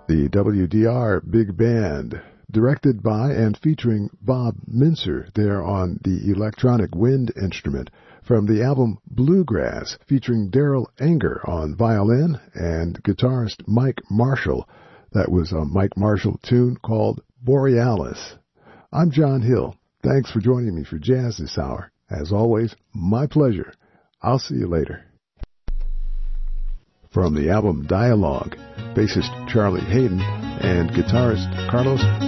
The WDR Big Band, directed by and featuring Bob Mincer there on the electronic wind instrument, from the album Bluegrass, featuring Daryl Anger on violin and guitarist Mike Marshall. That was a Mike Marshall tune called Borealis. I'm John Hill. Thanks for joining me for Jazz this hour. As always, my pleasure. I'll see you later. From the album Dialogue, bassist Charlie Hayden and guitarist Carlos